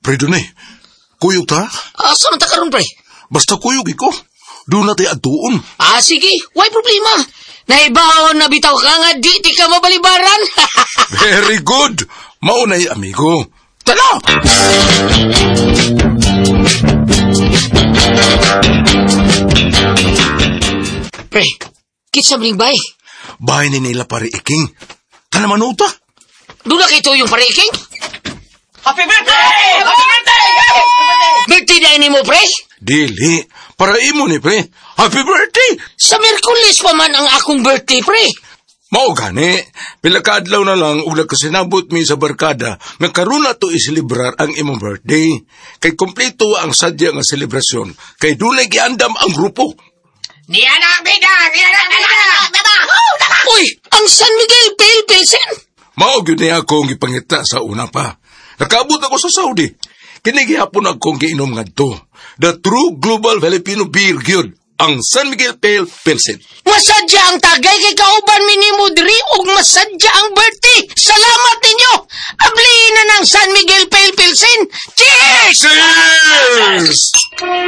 Pre, dunay. Kuyog ta? Asa man ta karon, pre? Basta kuyog iko. Doon na tayo atuon. Sige. Why problema? Naibaon na bitaw ka nga di ti ka mabalibaran. Very good. Maunay, amigo. Tala! Pre, kitsa bling bay. Bahay ni nila pare iking. Tanaman uta. Doon na kito yung pariking? Happy birthday! Happy birthday! Birthday na ini mo, pre? Dili. Para imo ni, pre. Happy birthday! Sa Merkulis pa man ang akong birthday, pre. Mao gani, pila ka adlaw na lang ug nagkasinabot mi sa barkada nga karon na to iselebrar ang imong birthday. Kay kompleto ang sadya nga selebrasyon. Kay dunay giandam ang grupo. Niana bida! Uy, ang San Miguel Pale Pilsen. Mao gyud ni ako ang gipangita sa una pa. Nakaabot ako sa Saudi. Kini gihapon akong giinom ngadto. The true global Filipino beer gyud ang San Miguel Pale Pilsen. Masadya ang tagay kay kauban minimo diri ug masadya ang birthday. Salamat ninyo. Abli na ng San Miguel Pale Pilsen. Cheers! Cheers!